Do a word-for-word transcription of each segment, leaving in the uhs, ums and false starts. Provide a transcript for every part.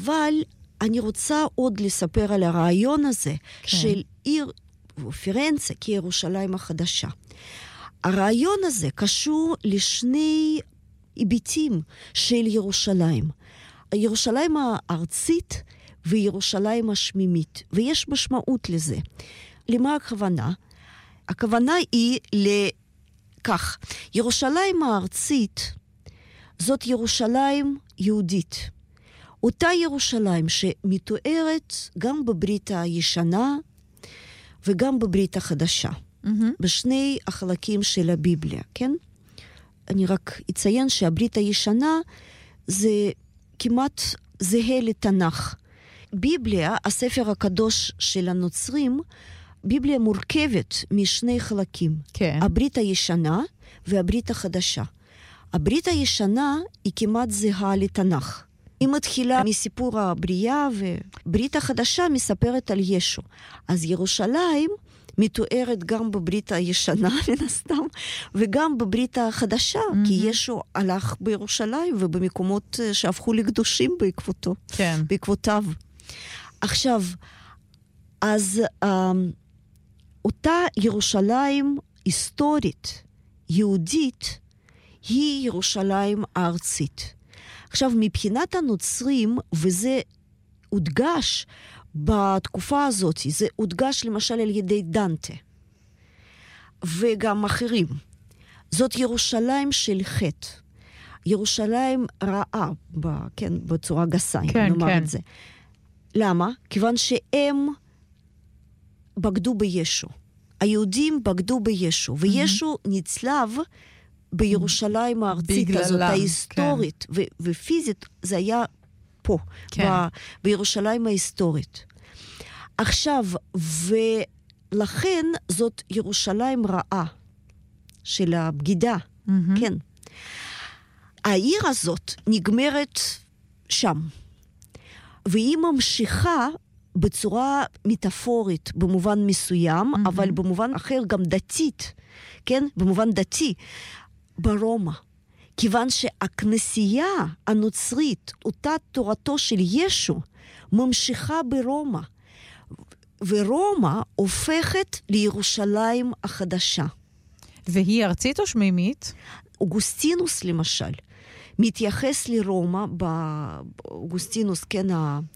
אבל אני רוצה עוד לספר על הרעיון הזה, כן. של עיר פירנצה כירושלים החדשה. הרעיון הזה קשור לשני היבטים של ירושלים. ירושלים הארצית וירושלים השמימית, ויש משמעות לזה. למה הכוונה? הכוונה היא לכך, ירושלים הארצית זאת ירושלים יהודית. אותה ירושלים שמתוארת גם בברית הישנה וגם בברית החדשה. Mm-hmm. בשני החלקים של הביבליה, כן? אני רק אציין שהברית הישנה זה כמעט זהה לתנ"ך. ביבליה, הספר הקדוש של הנוצרים, ביבליה מורכבת משני חלקים. כן. הברית הישנה והברית החדשה. הברית הישנה היא כמעט זהה לתנ"ך. היא מתחילה מסיפור הבריאה, וברית החדשה מספרת על ישו. אז ירושלים מתוארת גם בברית הישנה, מן הסתם, וגם בברית החדשה, mm-hmm. כי ישו הלך בירושלים ובמקומות שהפכו לקדושים בעקבותו, כן. בעקבותיו. עכשיו, אז אותה ירושלים היסטורית, יהודית, היא ירושלים הארצית. עכשיו, מבחינת הנוצרים, וזה הודגש בתקופה הזאת, זה הודגש למשל על ידי דנטה, וגם אחרים. זאת ירושלים של חטא. ירושלים רעה, ב, כן, בצורה גסה, כן, נאמר כן. את זה. למה? כיוון שהם בגדו בישו. היהודים בגדו בישו, וישו mm-hmm. נצלב בירושלים הארצית בגללם, הזאת, ההיסטורית, כן. ו- ופיזית, זה היה פה, כן. ב- בירושלים ההיסטורית. עכשיו, ולכן זאת ירושלים רעה, של הבגידה, mm-hmm. כן. העיר הזאת נגמרת שם, והיא ממשיכה בצורה מטאפורית, במובן מסוים, mm-hmm. אבל במובן אחר גם דתית, כן? במובן דתי, ברומא. כיוון שהכנסייה הנוצרית, אותה תורתו של ישו, ממשיכה ברומא. ורומא הופכת לירושלים החדשה. והיא ארצית או שמימית? אוגוסטינוס למשל, מתייחס לרומא, באוגוסטינוס, כן,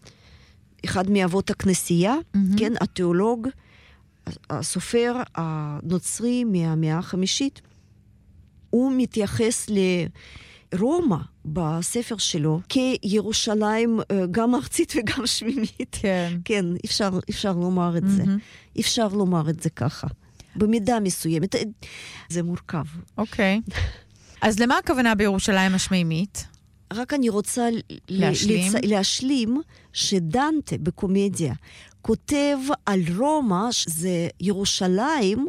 אחד מאבות הכנסייה, mm-hmm. כן, התיאולוג, הסופר הנוצרי מהמאה החמישית, הוא מתייחס לרומא בספר שלו כירושלים גם ארצית וגם שמימית. כן. כן, אפשר, אפשר לומר את mm-hmm. זה. אפשר לומר את זה ככה. במידה מסוימת. זה מורכב. אוקיי. Okay. אז למה הכוונה בירושלים השמימית? רק אני רוצה להשלים, לצ... להשלים שדנטה בקומדיה כותב על רומא, זה ירושלים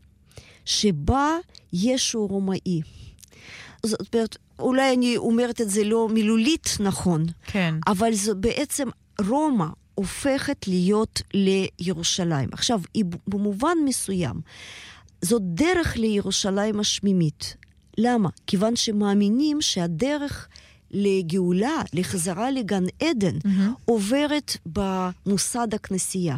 שבה ישו רומאי. זאת אומרת, אולי אני אומרת את זה לא מילולית נכון, כן. אבל זה בעצם רומא הופכת להיות לירושלים. עכשיו, היא במובן מסוים, זאת דרך לירושלים השמימית. למה? כיוון שמאמינים שהדרך לגאולה, לחזרה לגן עדן, mm-hmm. עוברת במוסד הכנסייה.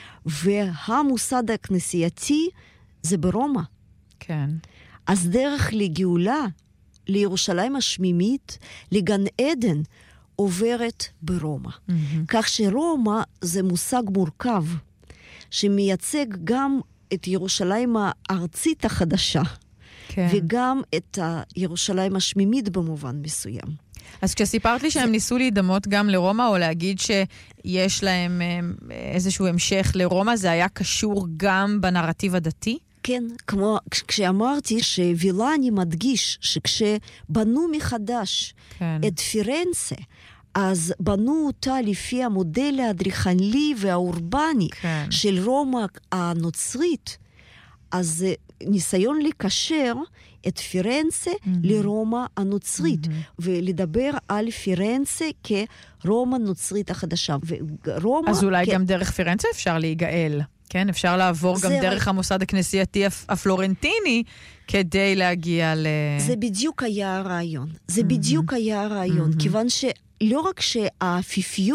והמוסד הכנסייתי זה ברומא. כן. אז דרך לגאולה, לירושלים השמימית, לגן עדן, עוברת ברומא. Mm-hmm. כך שרומא זה מושג מורכב, שמייצג גם את ירושלים הארצית החדשה, כן. וגם את ירושלים השמימית במובן מסוים. אז כשסיפרת לי שהם ניסו להידמות גם לרומא, או להגיד שיש להם איזשהו המשך לרומא, זה היה קשור גם בנרטיב הדתי? כן, כמו כשאמרתי שווילני מדגיש שכשבנו מחדש כן. את פירנצה, אז בנו אותה לפי המודל האדריכלי והאורבני כן. של רומא הנוצרית, אז ניסיון לקשר את פירנצה mm-hmm. לרומא הנוצרית, mm-hmm. ולדבר על פירנצה כרומא נוצרית החדשה. ורומא, אז אולי כ... גם דרך פירנצה אפשר להיגאל, כן? אפשר לעבור גם דרך רק... המוסד הכנסייתי הפלורנטיני, כדי להגיע ל... זה בדיוק היה הרעיון. זה mm-hmm. בדיוק היה הרעיון, mm-hmm. כיוון שלא רק שהאפיפיון